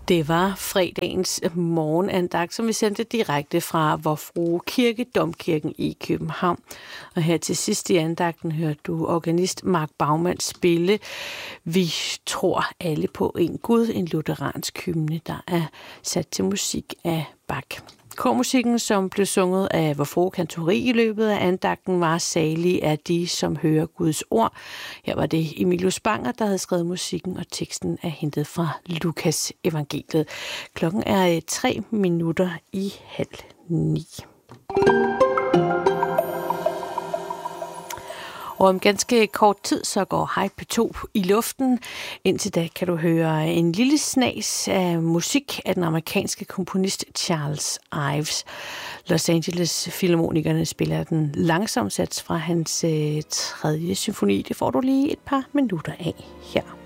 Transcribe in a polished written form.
Det var fredagens morgenandagt, som vi sendte direkte fra Vor Frue Kirke, Domkirken i København. Og her til sidst i andagten hørte du organist Mark Baumann spille Vi tror alle på en Gud, en lutheransk hymne, der er sat til musik af Bach. Kormusikken, som blev sunget af Vor Frue Kantori i løbet af andagten, var Salige er de, som hører Guds ord. Her var det Emilius Banger, der havde skrevet musikken, og teksten er hentet fra Lukas evangeliet. Klokken er 8:03. Og om ganske kort tid, så går Hej P2 i luften. Indtil da kan du høre en lille snas af musik af den amerikanske komponist Charles Ives. Los Angeles Filharmonikerne spiller den langsomsats fra hans 3. symfoni. Det får du lige et par minutter af her.